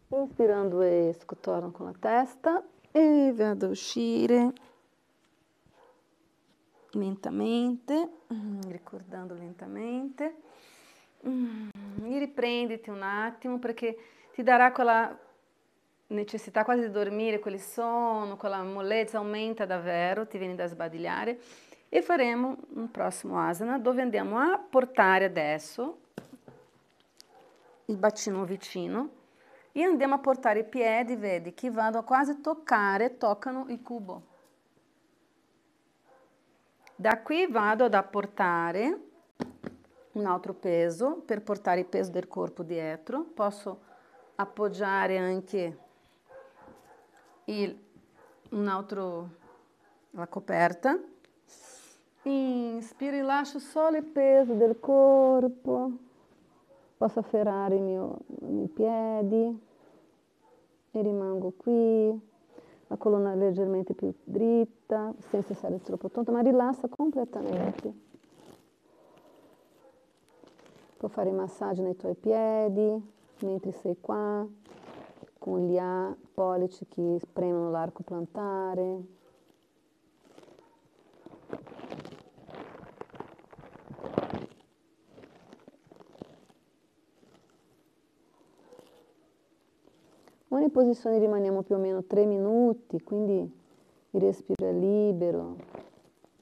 Inspirando esco, torno con la testa e vado a uscire lentamente, ricordando lentamente. E riprenditi un attimo perché ti darà quella necessità quasi di dormire, quel sonno, quella mollezza aumenta davvero, ti viene da sbadigliare. E faremo un prossimo asana dove andiamo a portare adesso il bacino vicino e andiamo a portare i piedi, vedi, che vanno a quasi toccano il cubo. Da qui vado ad apportare un altro peso per portare il peso del corpo dietro. Posso appoggiare anche un altro, la coperta. Inspiro e lascio solo il peso del corpo. Posso afferrare i miei piedi e rimango qui. La colonna leggermente più dritta, senza essere troppo tonta, ma rilassa completamente. Puoi fare massaggio nei tuoi piedi, mentre sei qua, con gli pollici che premono l'arco plantare. Ogni posizione rimaniamo più o meno 3 minuti, quindi il respiro è libero.